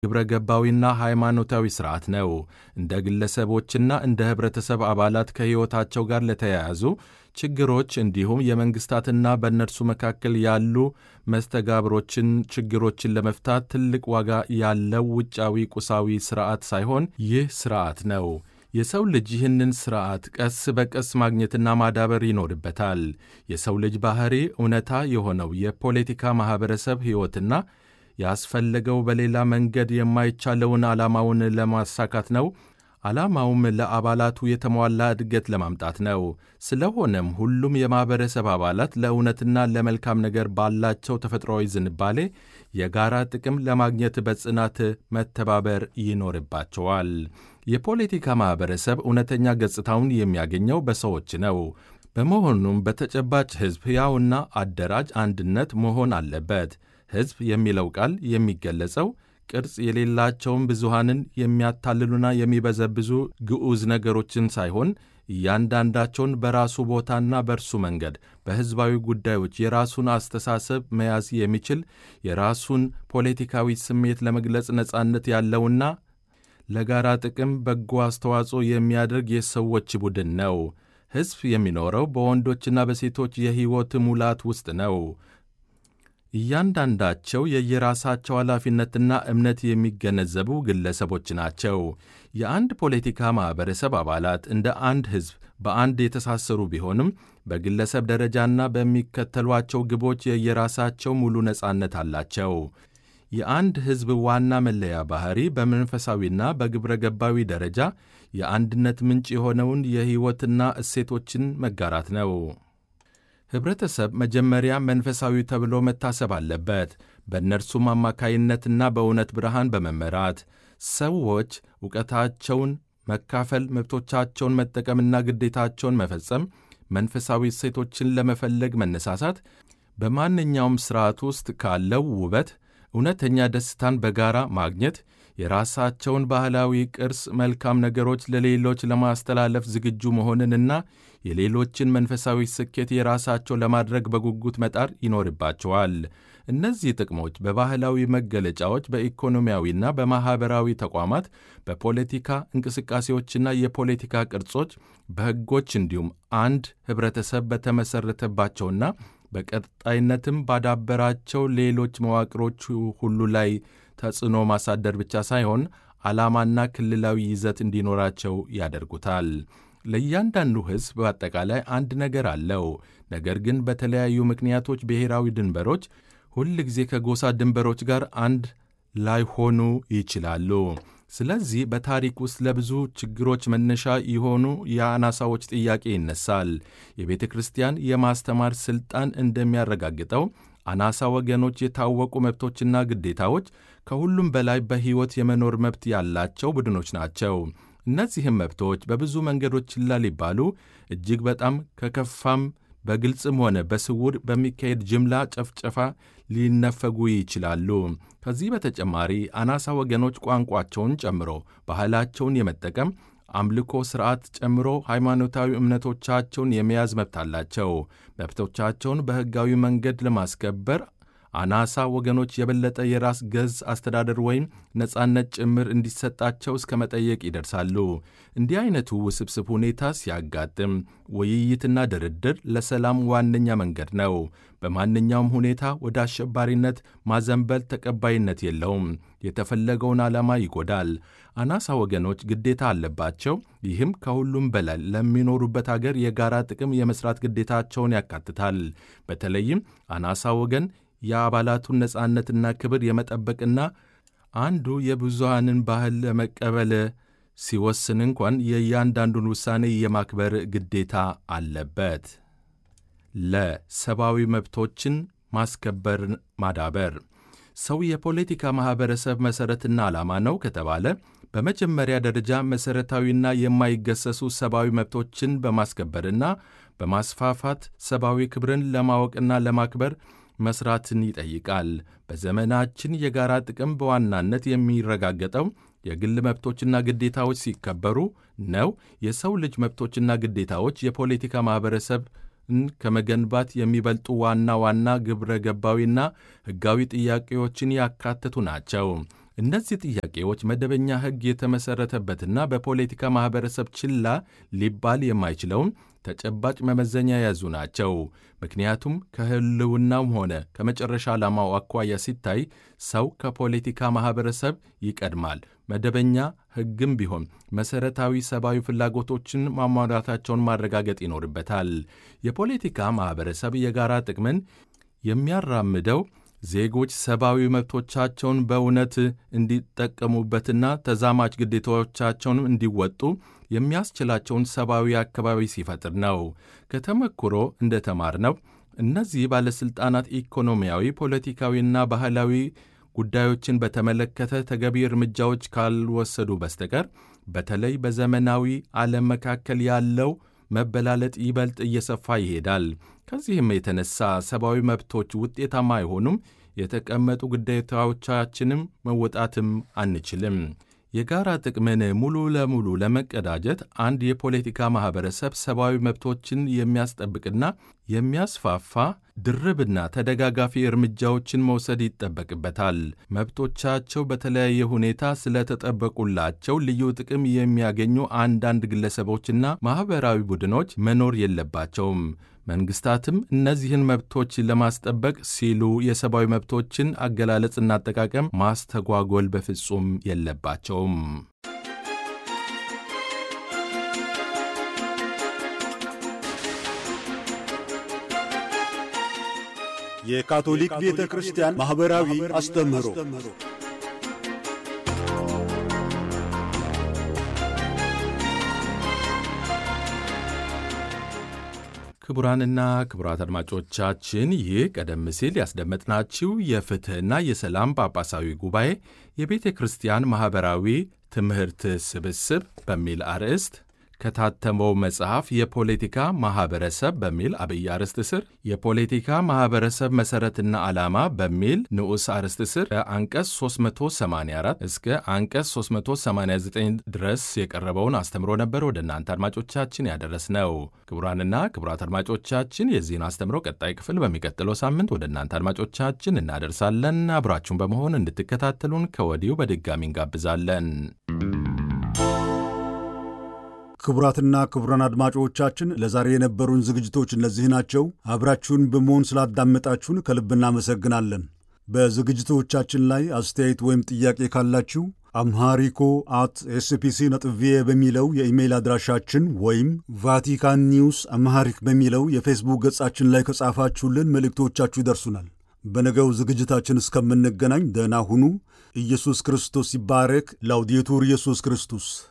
ግብረገባዊና ሃይማኖታዊ ሥርዓት ነው። እንደ ግለሰቦችና እንደ ኅብረተሰብ አባላት ከሕይወታቸው ጋር ለተያያዙ ችግሮች እንዲሁም የመንግሥታትና በእነርሱ መካከል ያሉ መስተጋብሮችን ችግሮችን ለመፍታት ትልቅ ዋጋ ያለው ውጫዊ ቁሳዊ ሥርዓት ሳይሆን ይህ ሥርዓት ነው። የሰው ልጅ ይህንን ሥርዓት ቀስ በቀስ ማግኘትና ማዳበር ይኖርበታል። የሰው ልጅ ባሕሪ እውነታ የሆነው የፖለቲካ ማኅበረሰብ ሕይወትና ያስፈለገው በሌላ መንገድ የማይቻለውን ዓላማውን ለማሳካት ነው። ዓላማውም ለአባላቱ የተሟላ እድገት ለማምጣት ነው። ስለሆነም ሁሉም የማኅበረሰብ አባላት ለእውነትና ለመልካም ነገር ባላቸው ተፈጥሯዊ ዝንባሌ የጋራ ጥቅም ለማግኘት በጽናት መተባበር ይኖርባቸዋል። የፖለቲካ ማኅበረሰብ እውነተኛ ገጽታውን የሚያገኘው በሰዎች ነው። በመሆኑም በተጨባጭ ሕዝብ ሕያውና አደራጅ አንድነት መሆን አለበት። ሕዝብ የሚለው ቃል የሚገለጸው ቅርጽ የሌላቸውን ብዙሃንን የሚያታልሉና የሚበዘብዙ ግዑዝ ነገሮችን ሳይሆን እያንዳንዳቸውን በራሱ ቦታና በእርሱ መንገድ በሕዝባዊ ጉዳዮች የራሱን አስተሳሰብ መያዝ የሚችል የራሱን ፖለቲካዊ ስሜት ለመግለጽ ነጻነት ያለውና ለጋራ ጥቅም በጎ አስተዋጽኦ የሚያደርግ የሰዎች ቡድን ነው። ሕዝብ የሚኖረው በወንዶችና በሴቶች የሕይወት ሙላት ውስጥ ነው። እያንዳንዳቸው የየራሳቸው ኃላፊነትና እምነት የሚገነዘቡ ግለሰቦች ናቸው። የአንድ ፖለቲካ ማኅበረሰብ አባላት እንደ አንድ ሕዝብ በአንድ የተሳሰሩ ቢሆንም በግለሰብ ደረጃና በሚከተሏቸው ግቦች የየራሳቸው ሙሉ ነጻነት አላቸው። የአንድ ሕዝብ ዋና መለያ ባሕሪ በመንፈሳዊና በግብረ ገባዊ ደረጃ የአንድነት ምንጭ የሆነውን የሕይወትና እሴቶችን መጋራት ነው። ኅብረተሰብ መጀመሪያ መንፈሳዊ ተብሎ መታሰብ አለበት። በእነርሱም አማካይነትና በእውነት ብርሃን በመመራት ሰዎች ዕውቀታቸውን መካፈል፣ መብቶቻቸውን መጠቀምና ግዴታቸውን መፈጸም፣ መንፈሳዊ እሴቶችን ለመፈለግ መነሳሳት፣ በማንኛውም ሥርዓት ውስጥ ካለው ውበት እውነተኛ ደስታን በጋራ ማግኘት፣ የራሳቸውን ባህላዊ ቅርስ፣ መልካም ነገሮች ለሌሎች ለማስተላለፍ ዝግጁ መሆንንና የሌሎችን መንፈሳዊ ስኬት የራሳቸው ለማድረግ በጉጉት መጣር ይኖርባቸዋል። እነዚህ ጥቅሞች በባህላዊ መገለጫዎች፣ በኢኮኖሚያዊና በማኅበራዊ ተቋማት፣ በፖለቲካ እንቅስቃሴዎችና የፖለቲካ ቅርጾች፣ በሕጎች እንዲሁም አንድ ኅብረተሰብ በተመሠረተባቸውና በቀጣይነትም ባዳበራቸው ሌሎች መዋቅሮች ሁሉ ላይ ተጽዕኖ ማሳደር ብቻ ሳይሆን ዓላማና ክልላዊ ይዘት እንዲኖራቸው ያደርጉታል። ለእያንዳንዱ ሕዝብ በአጠቃላይ አንድ ነገር አለው። ነገር ግን በተለያዩ ምክንያቶች ብሔራዊ ድንበሮች ሁል ጊዜ ከጎሳ ድንበሮች ጋር አንድ ላይሆኑ ይችላሉ። ስለዚህ በታሪክ ውስጥ ለብዙ ችግሮች መነሻ የሆኑ የአናሳዎች ጥያቄ ይነሳል። የቤተ ክርስቲያን የማስተማር ሥልጣን እንደሚያረጋግጠው አናሳ ወገኖች የታወቁ መብቶችና ግዴታዎች ከሁሉም በላይ በሕይወት የመኖር መብት ያላቸው ቡድኖች ናቸው። እነዚህም መብቶች በብዙ መንገዶች ችላ ሊባሉ እጅግ በጣም ከከፋም በግልጽም ሆነ በስውር በሚካሄድ ጅምላ ጨፍጨፋ ሊነፈጉ ይችላሉ። ከዚህ በተጨማሪ አናሳ ወገኖች ቋንቋቸውን ጨምሮ ባህላቸውን የመጠቀም አምልኮ ሥርዓት ጨምሮ ሃይማኖታዊ እምነቶቻቸውን የመያዝ መብት አላቸው። መብቶቻቸውን በሕጋዊ መንገድ ለማስከበር አናሳ ወገኖች የበለጠ የራስ ገዝ አስተዳደር ወይም ነጻነት ጭምር እንዲሰጣቸው እስከ መጠየቅ ይደርሳሉ። እንዲህ አይነቱ ውስብስብ ሁኔታ ሲያጋጥም ውይይትና ድርድር ለሰላም ዋነኛ መንገድ ነው። በማንኛውም ሁኔታ ወደ አሸባሪነት ማዘንበል ተቀባይነት የለውም። የተፈለገውን ዓላማ ይጎዳል። አናሳ ወገኖች ግዴታ አለባቸው። ይህም ከሁሉም በላይ ለሚኖሩበት አገር የጋራ ጥቅም የመሥራት ግዴታቸውን ያካትታል። በተለይም አናሳ ወገን የአባላቱን ነጻነትና ክብር የመጠበቅና አንዱ የብዙሃንን ባህል ለመቀበል ሲወስን እንኳን የእያንዳንዱን ውሳኔ የማክበር ግዴታ አለበት። ለሰብአዊ መብቶችን ማስከበር ማዳበር ሰው የፖለቲካ ማኅበረሰብ መሠረትና ዓላማ ነው ከተባለ በመጀመሪያ ደረጃ መሠረታዊና የማይገሰሱ ሰብአዊ መብቶችን በማስከበርና በማስፋፋት ሰብአዊ ክብርን ለማወቅና ለማክበር መሥራትን ይጠይቃል። በዘመናችን የጋራ ጥቅም በዋናነት የሚረጋገጠው የግል መብቶችና ግዴታዎች ሲከበሩ ነው። የሰው ልጅ መብቶችና ግዴታዎች የፖለቲካ ማኅበረሰብን ከመገንባት የሚበልጡ ዋና ዋና ግብረ ገባዊና ሕጋዊ ጥያቄዎችን ያካተቱ ናቸው። እነዚህ ጥያቄዎች መደበኛ ሕግ የተመሠረተበትና በፖለቲካ ማኅበረሰብ ችላ ሊባል የማይችለውን ተጨባጭ መመዘኛ የያዙ ናቸው። ምክንያቱም ከሕልውናውም ሆነ ከመጨረሻ ዓላማው አኳያ ሲታይ ሰው ከፖለቲካ ማኅበረሰብ ይቀድማል። መደበኛ ሕግም ቢሆን መሠረታዊ ሰብአዊ ፍላጎቶችን ማሟላታቸውን ማረጋገጥ ይኖርበታል። የፖለቲካ ማኅበረሰብ የጋራ ጥቅምን የሚያራምደው ዜጎች ሰብአዊ መብቶቻቸውን በእውነት እንዲጠቀሙበትና ተዛማች ግዴታዎቻቸውን እንዲወጡ የሚያስችላቸውን ሰብአዊ አካባቢ ሲፈጥር ነው። ከተመክሮ እንደተማርነው እነዚህ ባለሥልጣናት ኢኮኖሚያዊ፣ ፖለቲካዊና ባህላዊ ጉዳዮችን በተመለከተ ተገቢ እርምጃዎች ካልወሰዱ በስተቀር በተለይ በዘመናዊ ዓለም መካከል ያለው መበላለጥ ይበልጥ እየሰፋ ይሄዳል። ከዚህም የተነሳ ሰብአዊ መብቶች ውጤታማ አይሆኑም፣ የተቀመጡ ግዴታዎቻችንም መወጣትም አንችልም። የጋራ ጥቅምን ሙሉ ለሙሉ ለመቀዳጀት አንድ የፖለቲካ ማኅበረሰብ ሰብአዊ መብቶችን የሚያስጠብቅና የሚያስፋፋ ድርብና ተደጋጋፊ እርምጃዎችን መውሰድ ይጠበቅበታል። መብቶቻቸው በተለያየ ሁኔታ ስለተጠበቁላቸው ልዩ ጥቅም የሚያገኙ አንዳንድ ግለሰቦችና ማኅበራዊ ቡድኖች መኖር የለባቸውም። መንግሥታትም እነዚህን መብቶች ለማስጠበቅ ሲሉ የሰብአዊ መብቶችን አገላለጽና አጠቃቀም ማስተጓጎል በፍጹም የለባቸውም። የካቶሊክ ቤተ ክርስቲያን ማኅበራዊ አስተምህሮ ክቡራንና ክቡራት አድማጮቻችን ይህ ቀደም ሲል ያስደመጥናችሁ የፍትሕና የሰላም ጳጳሳዊ ጉባኤ የቤተ ክርስቲያን ማኅበራዊ ትምህርት ስብስብ በሚል አርዕስት ከታተመው መጽሐፍ የፖለቲካ ማኅበረሰብ በሚል አብይ አርዕስት ስር የፖለቲካ ማኅበረሰብ መሠረትና ዓላማ በሚል ንዑስ አርዕስት ስር ከአንቀጽ 384 እስከ አንቀጽ 389 ድረስ የቀረበውን አስተምሮ ነበር ወደ እናንተ አድማጮቻችን ያደረስነው። ክቡራንና ክቡራት አድማጮቻችን የዚህን አስተምሮ ቀጣይ ክፍል በሚቀጥለው ሳምንት ወደ እናንተ አድማጮቻችን እናደርሳለን። አብራችሁን በመሆን እንድትከታተሉን ከወዲሁ በድጋሚ እንጋብዛለን። ክቡራትና ክቡራን አድማጮቻችን ለዛሬ የነበሩን ዝግጅቶች እነዚህ ናቸው። አብራችሁን በመሆን ስላዳመጣችሁን ከልብ እናመሰግናለን። በዝግጅቶቻችን ላይ አስተያየት ወይም ጥያቄ ካላችሁ amharico@spc.va በሚለው የኢሜይል አድራሻችን ወይም ቫቲካን ኒውስ አምሃሪክ በሚለው የፌስቡክ ገጻችን ላይ ከጻፋችሁልን መልእክቶቻችሁ ይደርሱናል። በነገው ዝግጅታችን እስከምንገናኝ ደህና ሁኑ። ኢየሱስ ክርስቶስ ይባረክ። ላውዴቱር ኢየሱስ ክርስቶስ